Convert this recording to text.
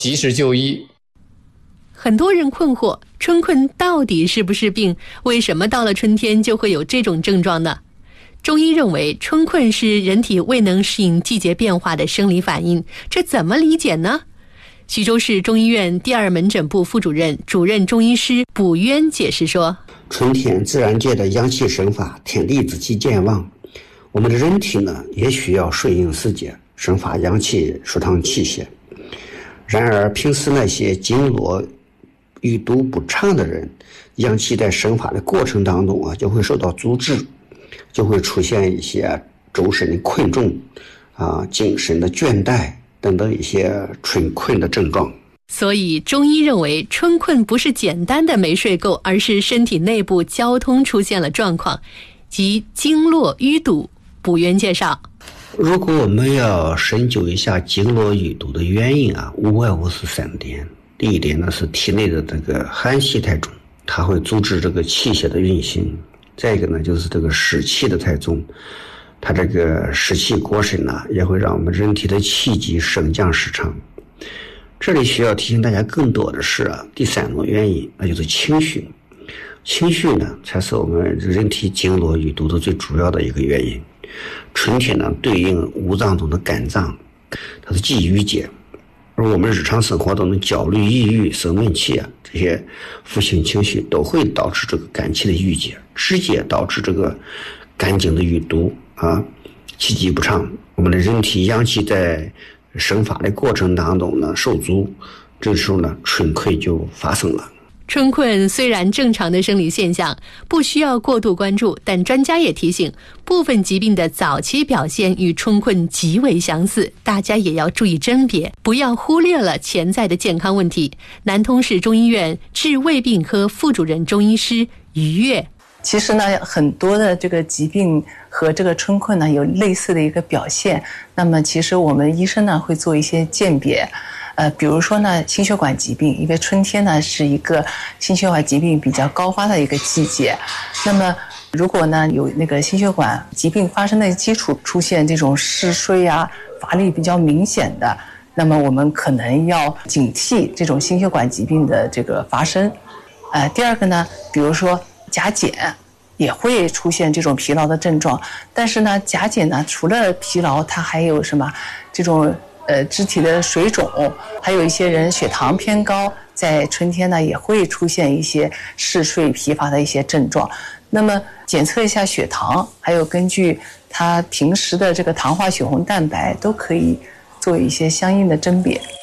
及时就医。 很多人困惑，春困到底是不是病？为什么到了春天就会有这种症状呢？中医认为，春困是人体未能适应季节变化的生理反应，这怎么理解呢？徐州市中医院第二门诊部副主任、主任中医师卜渊解释说， 春天自然界的阳气生发，天地之气渐旺，我们的人体呢也需要顺应四节，生发阳气，舒畅气血。然而平时那些经络淤堵不畅的人，阳气在生发的过程当中就会受到阻滞，就会出现一些周身的困重精神的倦怠等等一些春困的症状。 所以中医认为，春困不是简单的没睡够，而是身体内部交通出现了状况，即经络淤堵。卜渊介绍， 如果我们要深究一下经络淤堵的原因无外乎是3点。第一点呢是体内的这个寒气太重，它会阻止这个气血的运行。再一个呢就是这个湿气的太重，它这个湿气过深也会让我们人体的气机升降失常。这里需要提醒大家更多的是第3种原因，那就是情绪。情绪呢才是我们人体经络淤堵的最主要的一个原因。春天呢对应五脏中的肝脏，它是季郁节，而我们日常生活中的焦虑、抑郁、生闷气这些负性情绪都会导致这个肝气的郁结，直接导致这个肝经的淤堵气机不畅，我们的人体阳气在生发的过程当中呢受阻，这时候呢春困就发生了。 春困虽然正常的生理现象，不需要过度关注，但专家也提醒，部分疾病的早期表现与春困极为相似，大家也要注意甄别，不要忽略了潜在的健康问题。南通市中医院治胃病科副主任中医师于越， 其实呢，很多的这个疾病和这个春困呢有类似的一个表现。那么其实我们医生呢会做一些鉴别，比如说呢心血管疾病，因为春天呢是一个心血管疾病比较高发的一个季节。那么如果呢有那个心血管疾病发生的基础出现这种嗜睡乏力比较明显的，那么我们可能要警惕这种心血管疾病的这个发生。第二个呢，比如说甲减也会出现这种疲劳的症状，但是呢甲减呢除了疲劳，它还有什么这种肢体的水肿，还有一些人血糖偏高，在春天呢也会出现一些嗜睡疲乏的一些症状。那么检测一下血糖，还有根据他平时的这个糖化血红蛋白，都可以做一些相应的甄别。